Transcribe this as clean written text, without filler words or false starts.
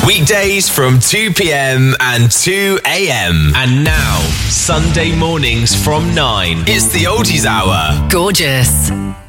Weekdays from 2 p.m. and 2 a.m. And now, Sunday mornings from 9. It's the Oldies Hour. Gorgeous.